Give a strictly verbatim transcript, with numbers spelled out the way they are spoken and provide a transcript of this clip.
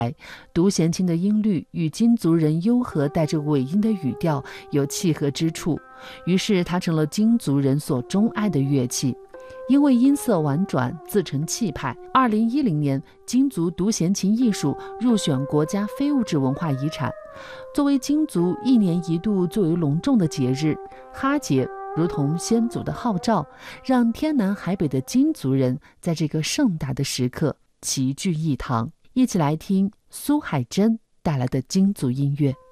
独弦琴的音律与金族人悠和带着尾音的语调有契合之处，于是它成了金族人所钟爱的乐器。因为音色婉转，自成气派。二零一零年，金族独弦琴艺术入选国家非物质文化遗产。作为金族一年一度最为隆重的节日，哈节如同先祖的号召，让天南海北的金族人在这个盛大的时刻齐聚一堂。一起来听苏海珍带来的金族音乐。